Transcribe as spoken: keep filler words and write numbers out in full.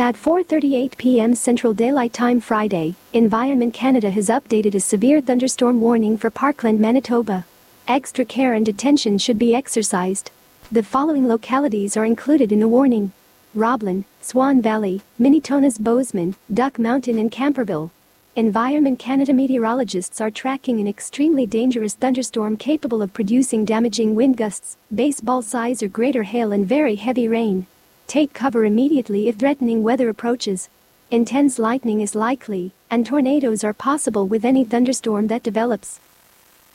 At four thirty-eight p m Central Daylight Time Friday, Environment Canada has updated a severe thunderstorm warning for Parkland, Manitoba. Extra care and attention should be exercised. The following localities are included in the warning: Roblin, Swan Valley, Minitonas, Bozeman, Duck Mountain and Camperville. Environment Canada meteorologists are tracking an extremely dangerous thunderstorm capable of producing damaging wind gusts, baseball size or greater hail and very heavy rain. Take cover immediately if threatening weather approaches. Intense lightning is likely, and tornadoes are possible with any thunderstorm that develops.